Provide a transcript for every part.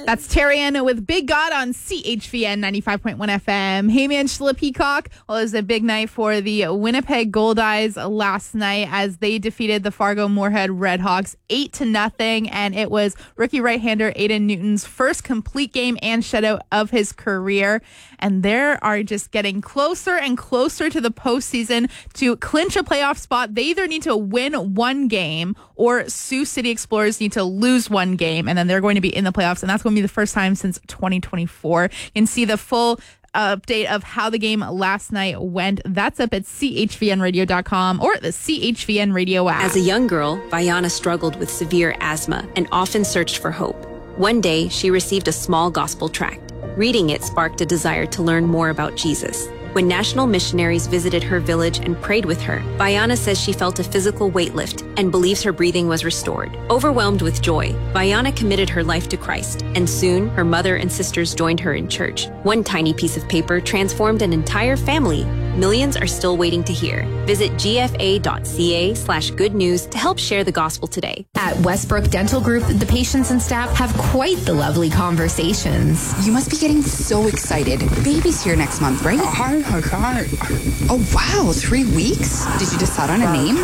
That's Tarian with Big God on CHVN 95.1 FM. Hey, man, Angela Peacock. Well, it was a big night for the Winnipeg Goldeyes last night as they defeated the Fargo-Moorhead Redhawks 8-0. And it was rookie right-hander Aiden Newton's first complete game and shutout of his career. And they are just getting closer and closer to the postseason to clinch a playoff spot. They either need to win one game or Sioux City Explorers need to lose one game, and then they're going to be in the playoffs, and that's going to be the first time since 2024. You can see the full update of how the game last night went. That's up at chvnradio.com or the CHVN Radio app. As a young girl, Vayana struggled with severe asthma and often searched for hope. One day, she received a small gospel tract. Reading it sparked a desire to learn more about Jesus. When national missionaries visited her village and prayed with her, Vayana says she felt a physical weight lift and believes her breathing was restored. Overwhelmed with joy, Vayana committed her life to Christ, and soon her mother and sisters joined her in church. One tiny piece of paper transformed an entire family. Millions are still waiting to hear. Visit gfa.ca/good news to help share the gospel today. At Westbrook Dental Group, the patients and staff have quite the lovely conversations. You must be getting so excited. Baby's here next month, right? Oh, wow, 3 weeks? Did you decide on a name?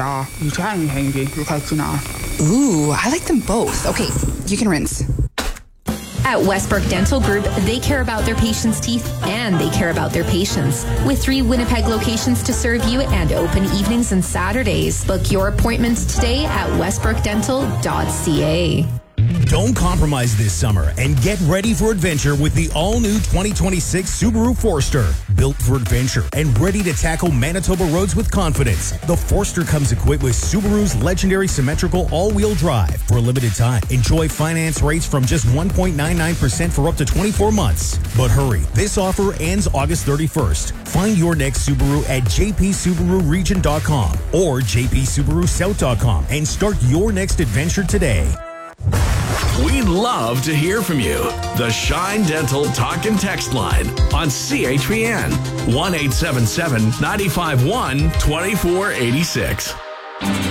Ooh, I like them both. Okay, you can rinse. At Westbrook Dental Group, they care about their patients' teeth and they care about their patients. With 3 Winnipeg locations to serve you and open evenings and Saturdays. Book your appointments today at westbrookdental.ca. Don't compromise this summer and get ready for adventure with the all-new 2026 Subaru Forester. Built for adventure and ready to tackle Manitoba roads with confidence. The Forester comes equipped with Subaru's legendary symmetrical all-wheel drive. For a limited time, enjoy finance rates from just 1.99% for up to 24 months. But hurry, this offer ends August 31st. Find your next Subaru at jpsubaruregion.com or jpsubarusouth.com and start your next adventure today. We'd love to hear from you. The Shine Dental Talk and Text line on CHVN 1-877-951-2486.